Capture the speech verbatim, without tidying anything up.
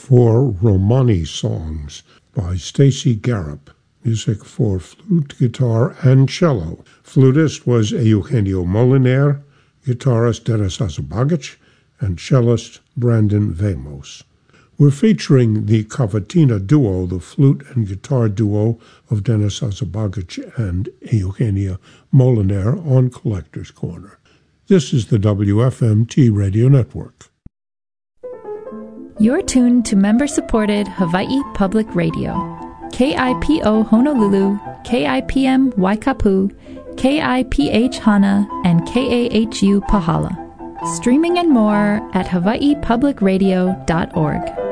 Four Romani Songs by Stacy Garup. Music for flute, guitar, and cello. Flutist was Eugenio Moliner, guitarist Denis Azabagic, and cellist Brandon Vamos. We're featuring the Cavatina duo, the flute and guitar duo of Denis Azabagic and Eugenio Moliner on Collector's Corner. This is the W F M T Radio Network. You're tuned to member-supported Hawaii Public Radio. K I P O Honolulu, K I P M Waikapu, K I P H Hana, and K A H U Pahala. Streaming and more at hawaii public radio dot org.